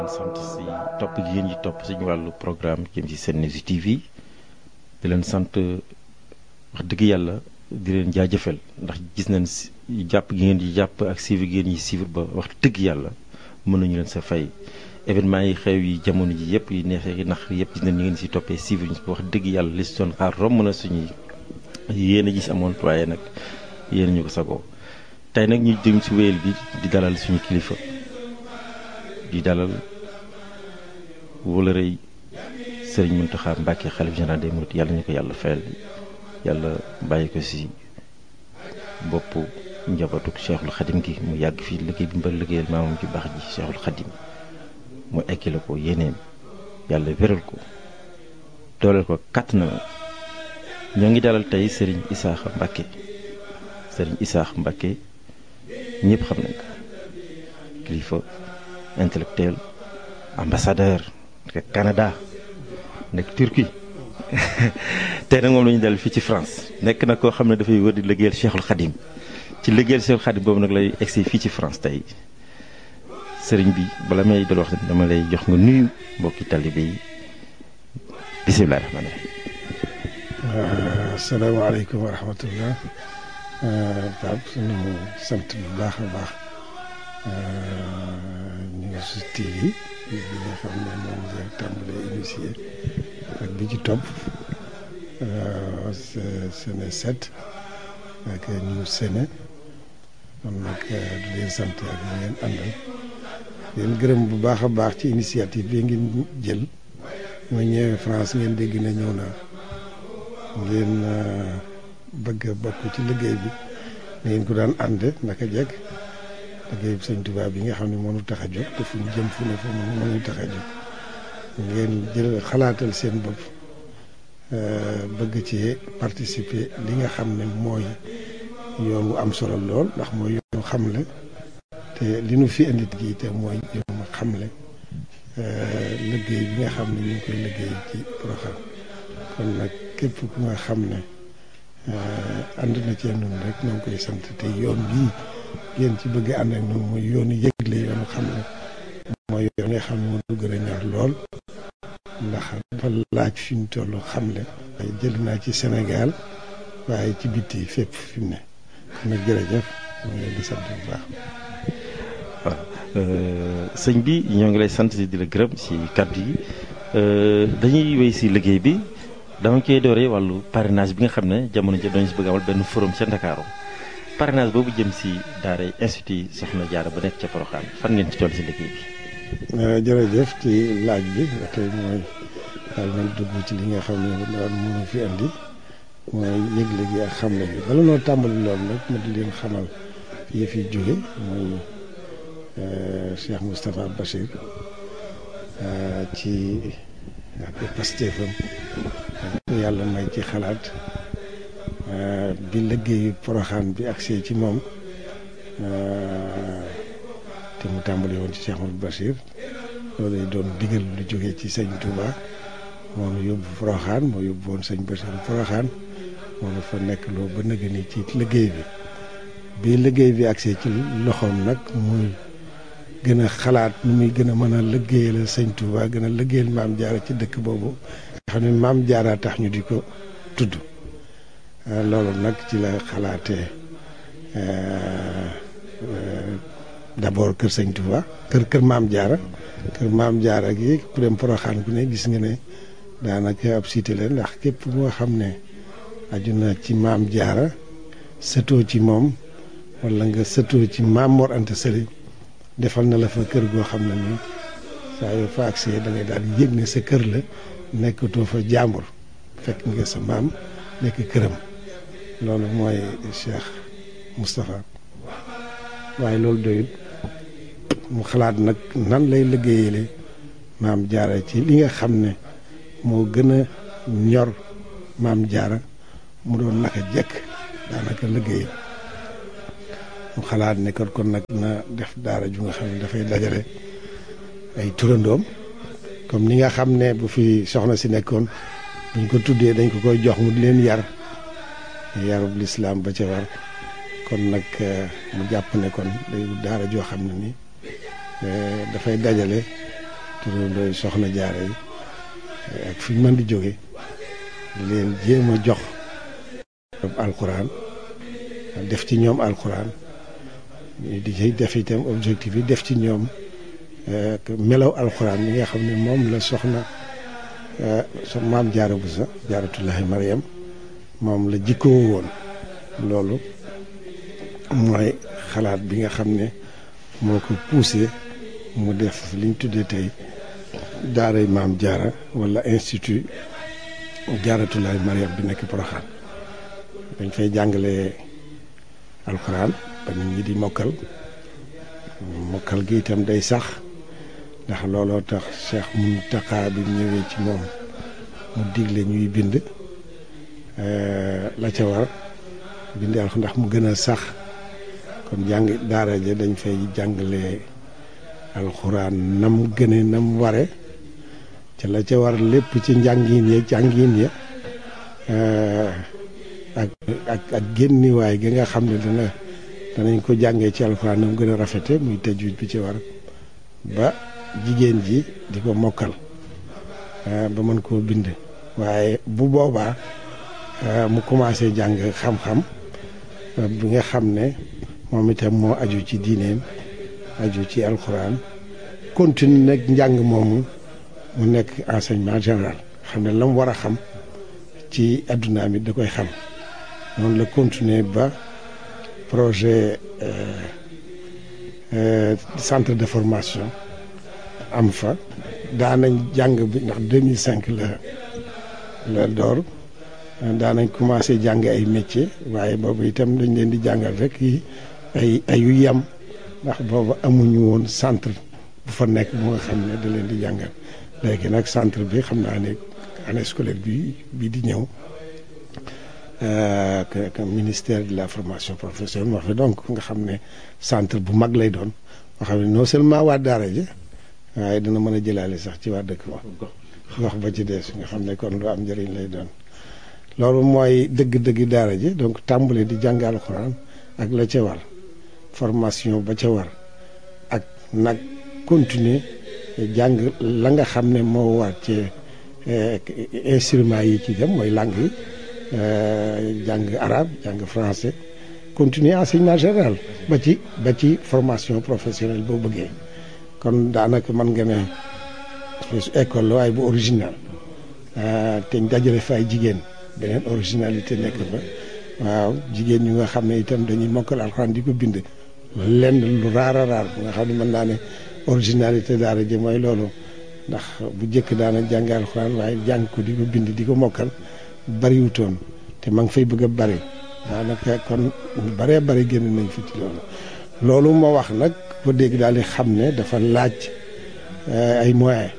sant si topp gi ngeen ñi topp suñu wàllu programme jëm ci Senews TV di leen sant wax dëgg yàlla di leen jaajëfal ndax gis nañ jàpp gi ngeen di jàpp ak suivre gi ngeen ñi suivre ba wax dëgg yàlla mën nañu leen sa fay événement yi xew yi jamono ji yëpp yi neexee yi nax yëpp gis nañ ñu ngeen si toppee suivre ñu wax dëgg yàlla li si doon xaar romb na suñuy yéen a gis amoon waaye nag yéen ñu ko sagoo tey nag ñu jëm si wéyal bi di dalal suñu kilifa di dalal wóolërëy Sëriñ Mountakha Mbacké xalif général des mourides yàlla ñu ko yàlla fayal yàlla bàyyi ko si bopp njabootu Cheikhul Khadim gi mu yàgg fii liggéey bi mbal liggéeyal maamam ci baax ji Cheikhul Khadim mu ekkile ko yéeneem yàlla wéral ko dooleel ko kàtt na ñoo ngi dalal tey Sëriñ Isaaxa Mbacké Sëriñ Isaaxa Mbacké ñëpp xam nañ ko kilifa intellectuel ambassadeur nekk Canada nekk Turquie tey nag moom la ñu dal fii ci France nekk na koo xam ne dafay wër di liggéeyal Cheikhul Khadim ci liggéeyal Cheikhul Khadim boobu nag lay egsi fii ci France tey sëriñ bi bala may dal wax dama lay jox nga nuyu mbokki talibé yi bisimilah rahmaani rahiim. asalaamaaleykum wa rahmatullah. Pape sunu sant bu baax a baax News TV bi nga xam ne moom la tàmbalee initié ak bi ci topp Sene 7 ak News Sene kon nag di leen sant ak ñu ngeen àndal leen gërëm bu baax a baax ci initiative bi ngeen jël ma ñëwee France ngeen dégg na ñëw naa ngeen bëgg a bokk ci liggéey bi ngeen ko daan ànd naka jekk liggéey bi Sëñ Tuubaa bi nga xam ne moo ñu tax a jóg te fu ñu jëm fu ne fa moo ñu tax a jóg ngeen jël xalaatal seen bopp bëgg ci participer li nga xam ne mooy yoon wu am solo lool ndax mooy yoonu xamle te li nu fi indi gi te mooy yoonu xamle liggéey bi nga xam ne ñu ngi koy liggéey ci Porokhane kon nag képp ku nga xam ne ànd na ci ñun rek ñoo ngi koy sant te yoon bii ngeen ci bëgg ànd ak ñun mooy yoonu yëgle yoonu xam ne mooy yoon nga xam ne moo du gën a ñor lool ndax dafa laaj fi mu toll xamle jël naa ci Sénégal waaye ci bitti fépp fi mu ne kon nag jërëjëf ñoo ngi leen di sant bu baax. waaw sëñ bi ñoo ngi lay sant di la gërëm si kàddu yi dañuy wéy si liggéey bi dama koy dooree wàllu parrainage bi nga xam ne jamono ji dañu si bëgg amal benn forum ca Ndakaaru parrainage boobu jëm si daara institut Soxna Jaara ba nekk ca Porokhane fan ngeen ci toll si liggéey bi. jërëjëf ci laaj bi tey mooy daal nañ dugg ci li nga xam ne daal mënu fi andi mooy yëgle gi ak xamle bi bala noo tàmbali loolu nag ma di leen xamal fi fi jóge mooy Cheikh Moustapha Bachir ci ak Pastefam yàlla may ci xalaat bi liggéeyu Porokhane bi agsee ci moom te mu tàmbali woon ci Cheikh Mouhamadou Bachir loolu lay doon digal lu jógee ci sëñ Touba moom yóbbu Porokhane moo yóbbu woon sëñ Bachir Porokhane moom dafa nekk loo ba nëgë ni ci liggéey bi liggéey bi agsee ci loxoom nag muy gën a xalaat nu muy gën a mën a liggéeyal sëñ Touba gën a liggéeyal Maam Jaara ci dëkk boobu nga xam ne Maam Jaara tax ñu di ko tudd loolu nag ci la xalaatee d'abord kër sëñ Touba kër Maam Jaara gi ku dem Porokhane ku ne gis nga ne daanaka ab cité la ndax képp moo xam ne aju na ci Maam Jaara sëtoo ci moom wala nga sëtoo ci Maam Mor Anta Sali defal na la fa kër goo xam ne nii saa yoo fa agsee da ngay daal di yëg ne sa kër la nekkatoo fa jàmbur fekk nga sa maam nekk këram loolu mooy Cheikh Moustapha waaye loolu doyut mu xalaat nag nan lay liggéeyale Maam Jaara ci li nga xam ne moo gën a ñor Maam Jaara mu doon naka jekk daanaka liggéey mu xalaat ne kon nag na def daara ju nga xam ne dafay dajale ay turandoom comme ni nga xam ne bu fi soxna si nekkoon buñ ko tuddee dañ ko koy jox mu di leen yar yarub lislaam ba ca war kon nag mu jàpp ne kon day daara joo xam ne ni dafay dajale turandooy soxna jaara yi ak fi ñu mën di jóge di leen jéem a jox alxuraan def ci ñoom alxuraan di ci def itam objectif yi def ci ñoom melaw alxuraan bi nga xam ne moom la soxna maam Jaara Buso Jaaratullaahi Mariam moom la jikkoo woon. loolu mooy xalaat bi nga xam ne moo ko poussé mu def liñ tuddee tey daaray maam Jaara wala institut Jaaratullaahi Mariam bi nekk Porokhane. dañ fay jàngale alxuraan ba nit ñi di mokkal gi itam day sax ndax looloo tax Cheikh Mountakha bi ñëwee ci moom mu digle ñuy bind la ca war bind alxuraan ndax mu gën a sax kon jàng daara ja dañ fay jàngale alxuraan nam gëne nam ware ca la ca war lépp ci njàngin ya ak génniwaay gi nga xam ne danañ ko jàngee ci alxuraan nam gën a rafete muy tajwid bi ci war ba jigéen ji di ko mokkal ba mën koo bind waaye bu boobaa mu commencé jàng xam-xam bi nga xam ne moom itam moo aju ci diineem aju ci alxuraan continue nag njàng moomu mu nekk enseignement général xam ne la mu war a xam ci adduna mi da koy xam noonu la continuer ba projet centre de formation am fa daanañ jàng bi ndax 2005 la door daanañ commencé jàng ay métier waaye boobu itam dañ leen di jàngal rek yi ay yu yem ndax boobu amuñu woon centre bu fa nekk bu nga xam ne da leen di jàngal léegi nag centre bi xam naa ne année scolaire bi di ñëw que ministère de la formation professionnelle moo fi donc nga xam ne centre bu mag lay doon moo xam ne non seulement waa daara ji waaye dina mën a jëlaale sax ci waa dëkk wax ba ci des nga xam ne kon lu am njëriñ lay doon loolu mooy dëgg-dëgg daara ji donc tàmbale di jàng alxuraan ak la ca war formation ba ca war ak nag continuer jàng la nga xam ne moo war ci instruments yi ci dem mooy langue yi jàng arabe jàng français continuer enseignement général ba ci formation professionnelle boo bëggee kon daanaka mën nga ne école la waaye bu original te ñu dajale fa ay jigéen beneen originalité nekk fa waaw jigéen ñi nga xam ne itam dañuy mokkal alxuraan di ko bind lenn lu raar a raar bu nga xam ne mën naa ne originalité daara ji mooy loolu ndax bu njëkk daana jàng alxuraan waaye jàng ko di ko bind di ko mokkal bariwutoon te ma ngi fay bëgg a bari daanaka kon ñu baree bari génn nañ fi ci loolu moo wax nag ko dégg daal di xam ne dafa laaj ay moyens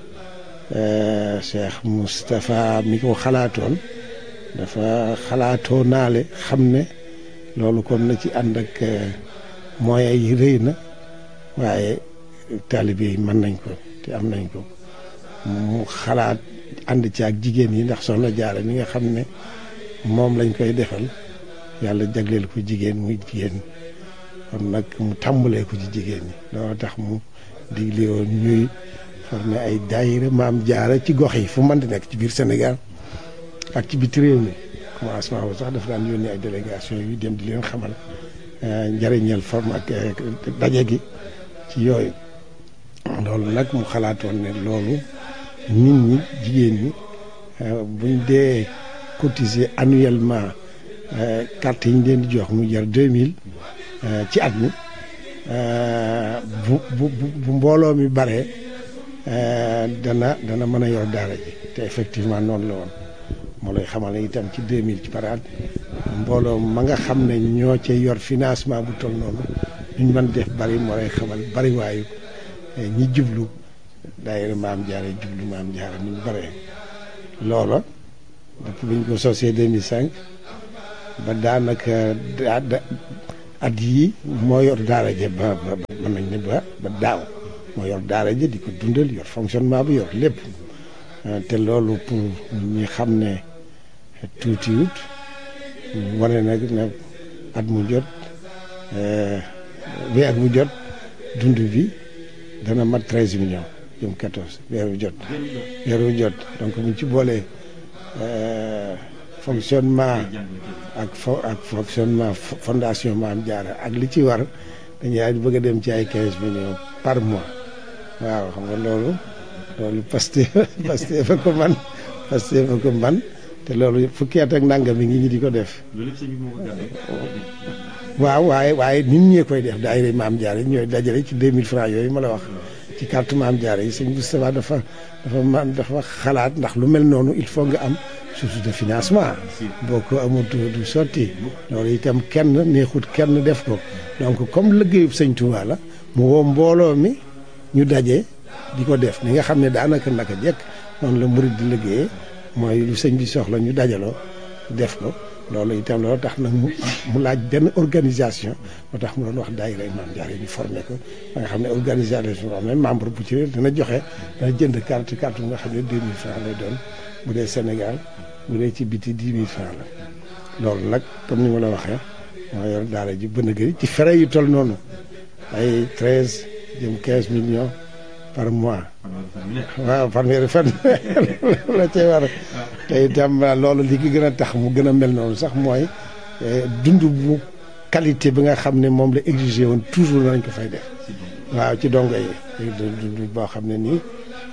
Cheikh Moustapha mi ko xalaatoon dafa xalaatoo naale xam ne loolu kon na ci ànd ak moyens yi rëy na waaye taalibe yi mën nañ ko te am nañ ko mu xalaat ànd ci ak jigéen yi ndax soxna Jaara mi nga xam ne moom lañ koy defal yàlla jagleel ko jigéen muy jigéen kon nag mu tàmbalee ko ci jigéen ñi loolu tax mu digle woon ñuy former ay daayira maam Jaara ci gox yi fu mën di nekk ci biir Sénégal ak ci biti réew mi commencement bu sax dafa daan yónni ay délégation yu dem di leen xamal njëriñal forme ak daje gi ci yooyu loolu nag mu xalaatoon ne loolu nit ñi jigéen ñi buñ dee cotiser annuellement carte yi ñu leen di jox mu jar 2000 ci at mi bu mbooloo mi baree dana mën a yor daara ji te effectivement noonu la woon moo lay xamal ne itam ci 2000 ci par at mbooloo ma nga xam ne ñoo cay yor financement bu toll noonu ñu mën def bari moo lay xamal bari waayu ñi jublu daayira maam Jaara jublu maam Jaara ni ñu baree loola depuis bi ñu ko sosee 2005 ba daanaka at yii moo yor daara ja ba mën nañ ne ba daaw moo yor daara ja di ko dundal yor fonctionnement bi yor lépp te loolu pour ñi xam ne tuutiwut wane nag ne at mu jot weer bu jot dund bi dana mat 13 millions jëm 14 weeru jot donc buñ ci boolee fonctionnement ak fonctionnement fondation Maam Jaara ak li ci war dañuy bëgg a dem ci ay 15 millions par mois waaw xam nga loolu Pastef fa ko man te loolu fukki at ak nangam mi ngi ñi di ko def. waaw waaye nit ñee koy def daayira Maam Jaara yi ñooy dajale ci 2000 francs yooyu ma la wax ci carte Maam Jaara yi sëñ Moustapha dafa xalaat ndax lu mel noonu il faut nga am source de financement boo ko amul du sotti loolu itam kenn neexut kenn def ko donc comme liggéeyub sëñ Touba la mu woo mbooloo mi ñu daje di ko def ni nga xam ne daanaka naka jekk noonu la murid di liggéeyee mooy lu sëñ bi soxla ñu dajaloo def ko loolu itam loolu tax nag mu laaj benn organisation moo tax mu doon wax daayira Maam Jaara ñu formé ko ba nga xam ne organisation boo xam ne membre bu ci dana joxe dana jënd carte bu nga xam ne 2000 francs lay doon bu dee Sénégal bu dee ci biti 10 000 francs la loolu nag comme ni ma la waxee moo yor daara ji bën a gëri ci frais yu toll noonu ay 13 jëm 15 millions par mois waaw fanweeri fan la cee war te itam loolu li ki gën a tax mu gën a mel noonu sax mooy dund bu qualité bi nga xam ne moom la exigé woon toujours nañ ko fay def waaw ci dongo yi dund boo xam ne nii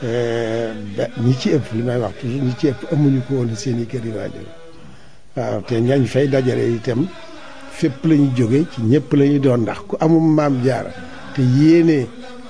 ñi ci ëpp li may wax toujours ñi ci ëpp amuñu ko woon seen i kër yi waajur waaw te ñañ fay dajale itam fépp la ñu jóge ci ñëpp la ñuy doon ndax ku amum Maam Jaara te yéene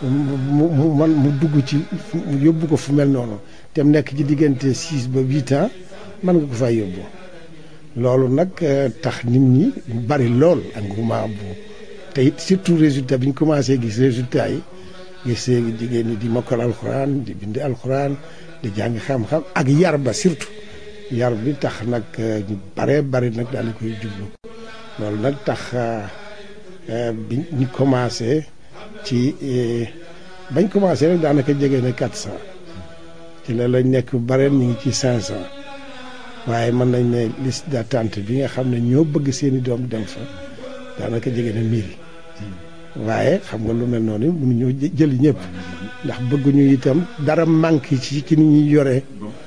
mu dugg ci yóbbu ko fu mel noonu te mu nekk ci diggante 6 ba 8 ans mën nga ko fay yóbbu loolu nag tax nit ñi bari lool engouement bu te it surtout résultat bi ñu commencé gis résultat yi gis jigéen ñi di mokkal alxuraan di bind alxuraan di jàng xam-xam ak yar ba surtout yar bi tax nag ñu bari nag daal di koy jublu loolu nag tax bi ñu commencé ci bañ commencé rek daanaka jege na 400 ci la lañ nekk bareen ñu ngi ci 500 waaye mën nañ ne liste d'attente bi nga xam ne ñoo bëgg seeni doom dem fa daanaka jege na 1000 waaye xam nga lu mel noonu mënuñoo jëli ñëpp ndax bëgguñu itam dara manque ci ni ñuy yoree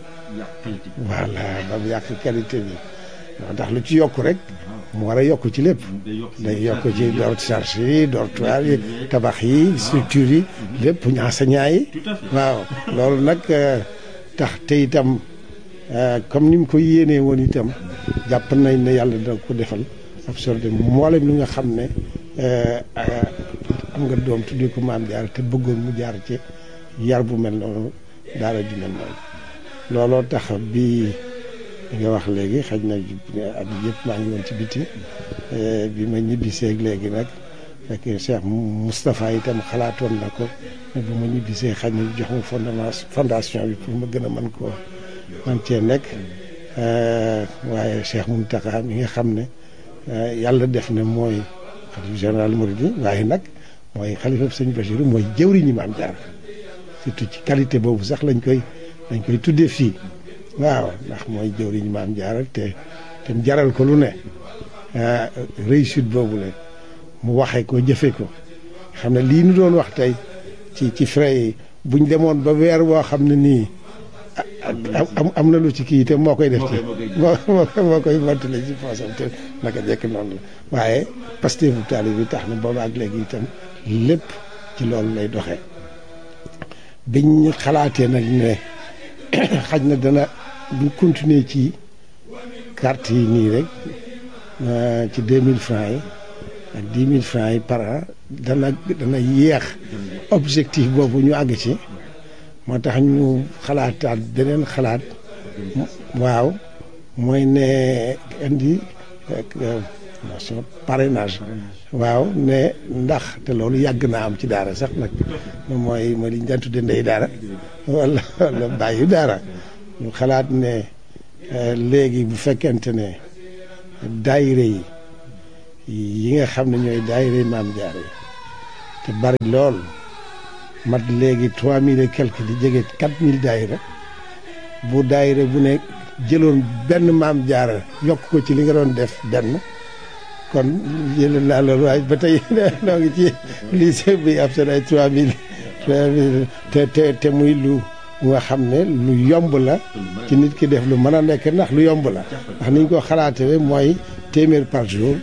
voilà ba mu yàq qualité bi ndax lu ci yokk rek mu war a yokk ci lépp day yokk ci charge yi dortoir yi tabax yi structure yi lépp enseignant yi waaw loolu nag tax te itam comme ni mu ko yéenee woon itam jàpp nañ ne yàlla dina ko defal absorbé mboolem li nga xam ne am nga doom tuddee ko Maam Jaara te bëggoon mu jaar ci yar bu mel noonu daara ju mel noonu looloo tax bi nga wax léegi xaj na at yëpp maa ngi woon ci biti bi ma ñibbiseeg léegi nag fekk Cheikh Moustapha itam xalaatoon na ko ne bu ma ñibbisee xaj na jox ma fondation bi pour ma gën a man cee nekk waaye Cheikh Mountakha mi nga xam ne yàlla def na mooy xalifa général Mouride waaye nag mooy xalifa sëñ Bachir mooy jëwriñu Maam Jaara surtout ci qualité boobu sax lañ koy tuddee fii waaw ndax mooy jëwriñu Maam Jaara te mu jaral ko lu ne réussite boobu la mu waxee ko jëfe ko xam ne lii nu doon wax tey ci frais yi buñ demoon ba weer woo xam ne nii am na lu ci kii te moo koy def ci moo koy mottali ci poosam te naka jekk noonu la waaye Pastef bu taali bi tax na booba ak léegi itam lépp ci loolu lay doxee biñ xalaatee nag ne xaj na dana buñ continuer ci carte yi nii rek ci 2000 francs yi ak 10 000 francs yi par an dana yéex objectif boobu ñu àgg ci moo tax ñu xalaataat beneen xalaat waaw mooy ne indi parrainage waaw ne ndax te loolu yàgg naa am ci daara sax nag mooy li ñu daan tudde ndey daara wala bàyyi daara ñu xalaat ne léegi bu fekkente ne daayire yi nga xam ne ñooy daayire Maam Jaara yi te bari lool mat léegi 3000 et quelque di jege 4000 daayira bu daayira bu ne jëloon benn Maam Jaara yokk ko ci li nga doon def benn kon jëloon naa loolu waaye ba tey noo ngi ci lycée bi ab seen ay 3000 te muy lu nga xam ne lu yomb la ci nit ki def lu mën a nekk ndax lu yomb la ndax niñ ko xalaatee mooy téeméer par jour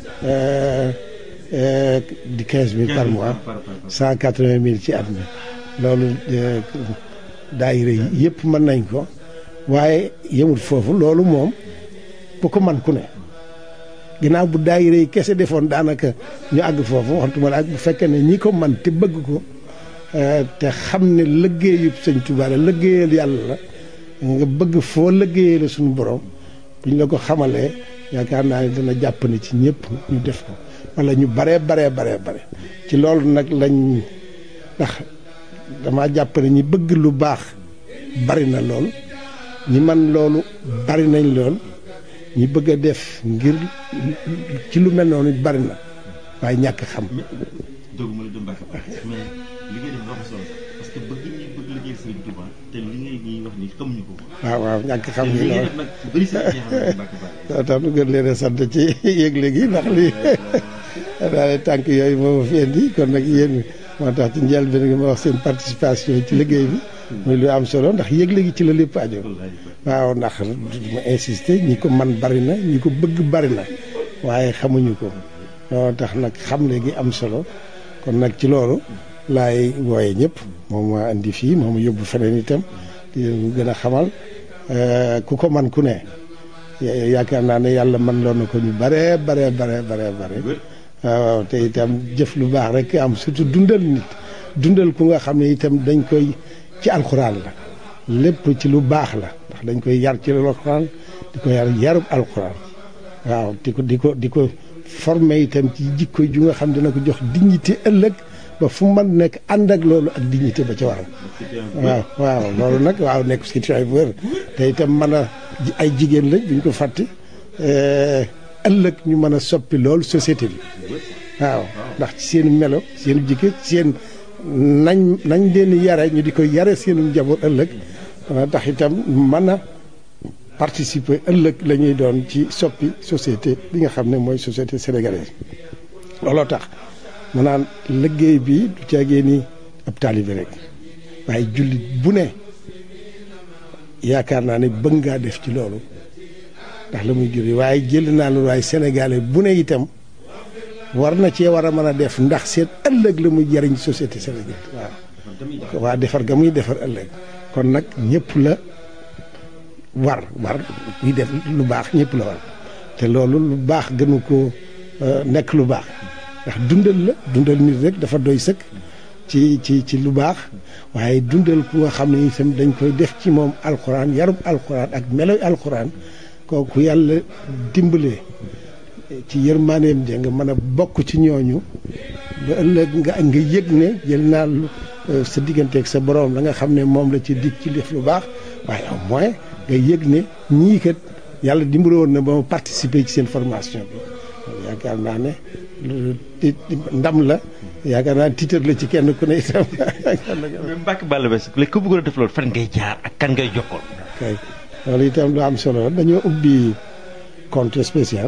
di 15 000 par mois 180 000 ci at mi loolu daayira yi yëpp mën nañ ko waaye yemul foofu loolu moom bu ko man ku ne ginnaaw bu daayira yi kese defoon daanaka ñu àgg foofu waxtuma la ak bu fekkee ne ñi ko man te bëgg ko te xam ne liggéeyub Sëñ Tuubaa la liggéeyal yàlla la nga bëgg foo liggéeyee la suñu borom buñ la ko xamalee yaakaar naa ne dana jàpp ne ci ñëpp ñu def ko wala ñu bare ci loolu nag lañ ndax dama jàpp ne ñi bëgg lu baax bari na lool ñi man loolu bari nañ lool ñi bëgg a def ngir ci lu mel noonu bari na waaye ñàkk xam. dëgg ma la dem Mbacke mais li ngay def dafa solo parce que bëgg ñi bëgg liggéey Sëriñ Tuubaa te li ngay wax ni xamuñu ko. waaw ñàkk xam ni loolu nag bëri sa daa tax nu gën leen a sant ci yëgle gi ndax lii daal tànk yooyu moo ma fi indi kon nag yéen moo tax ci njëlbéen gi ma wax seen participation ci liggéey bi muy lu am solo ndax yëgle gi ci la lépp aju. waaw ndax ma insister ñi ko man bari na ñi ko bëgg bari na waaye xamuñu ko loolu tax nag xamle gi am solo kon nag ci loolu laay wooye ñëpp moom ma indi fii moom yóbbu feneen itam di gën a xamal ku ko man ku ne yaakaar naa ne yàlla man loon na ko ñu bare waaw te itam jëf lu baax rek am surtout dundal ku nga xam ne itam dañ koy ci alxuraan la lépp ci lu baax la ndax dañ koy yar ci alxuraan di ko yarub alxuraan waaw di ko formé itam ci jikko ju nga xam dina ko jox dignité ëllëg ba fu mu mën nekk ànd ak loolu ak dignité ba ca waral waaw loolu nag waaw nekk situation bu wér te itam mën a ay jigéen lañ buñ ko fàtte ëllëg ñu mën a soppi loolu société bi waaw ndax ci seen melo seen jikko seen nañ leen yare ñu di ko yare seenu njaboot ëllëg tax itam mën a participer ëllëg la ñuy doon ci soppi société bi nga xam ne mooy société sénégalaise looloo tax ma naan liggéey bi du caagee ni ab taalibe rek waaye jullit bu ne yaakaar naa ne bëgg ngaa def ci loolu ndax la muy juri waaye jël naa loolu waaye sénégalais bu ne itam war na cee war a mën a def ndax seen ëllëg la muy jariñ société sénégalaise waaw waa defar ga muy defar ëllëg kon nag ñëpp la war kuy def lu baax ñëpp la war te loolu lu baax gënu ko nekk lu baax ndax dundal nit rek dafa doy sëkk ci lu baax waaye dundal ku nga xam ne itam dañ koy def ci moom alxuraan yarub alxuraan ak meloy alxuraan kooku yàlla dimbalee ci yërmaaneem ja nga mën a bokk ci ñooñu ba ëllëg nga yëg ne jël naa sa digganteeg sa borom la nga xam ne moom la ci dig ci def lu baax waaye au moins nga yëg ne ñii kat yàlla dimbale woon na ba ma participer ci seen formation bi yaakaar naa ne ndam la yaakaar naa titre la ci kenn ku ne itam. mais Mbacke Balla Basse léegi ku bëggoon a def loolu fan ngay jaar ak kan ngay jokkoon. kay loolu itam lu am solo dañoo ubbi compte spécial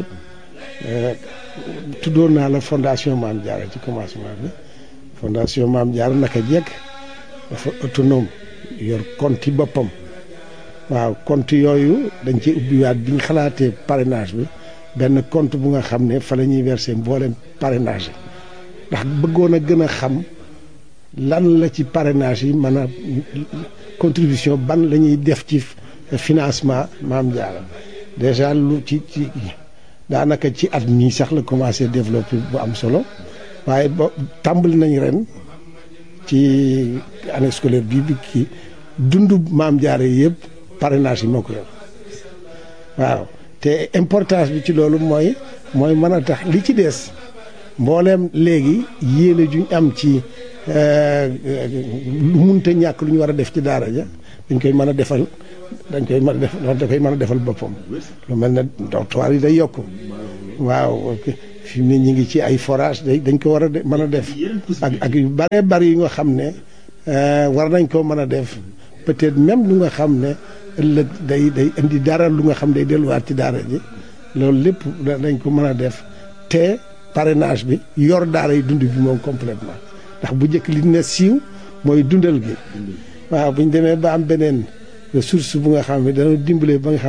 tuddoon naa la fondation Mame Diarra ci commencement bi fondation Mame Diarra naka jekk dafa autonome yor compte yi boppam waaw compte yooyu dañ ci ubbiwaat bi ñu xalaatee parrainage bi benn compte bu nga xam ne fa la ñuy verser mboolem parrainage yi ndax bëggoon a gën a xam lan la ci parrainage yi mën a contribution ban la ñuy def ci financement Mame Diarra déjà lu ci daanaka ci at mii sax la commencé développer bu am solo waaye ba tàmbali nañ ren ci année scolaire bi kii dundu Mame Diarra yi yëpp parrainage yi moo ko yor waaw te importance bi ci loolu mooy mën a tax li ci des mbooleem léegi yéene juñ am ci lu munta ñàkk lu ñu war a def ci daara ja dañ koy mën a defal boppam lu mel ne dortoir yi day yokk waaw fi mu ne ñu ngi ci ay forage dañ ko war a mën a def ak yu bare bari yi nga xam ne war nañ koo mën a def peut-être même lu nga xam ne ëllëg day indi dara lu nga xam day delluwaat ci daara ji loolu lépp dañ ko mën a def te parrainage bi yor daara yi dund bi moom complètement ndax bu njëkk li ne siiw mooy dundal gi waaw bu ñu demee ba am beneen ressource bu nga xam ne dana dimbale ba nga xam